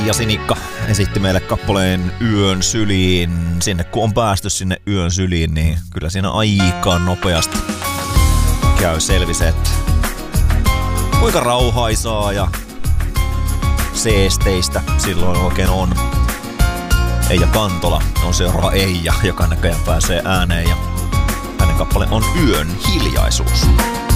Eija Sinikka esitti meille kappaleen Yön syliin. Sinne kun on päästy sinne yön syliin, niin kyllä siinä aika nopeasti käy selvise, että kuinka rauhaisaa ja seesteistä silloin oikein on. Eija Kantola on seuraava Eija, joka näköjään pääsee ääneen, ja hänen kappale on Yön hiljaisuus.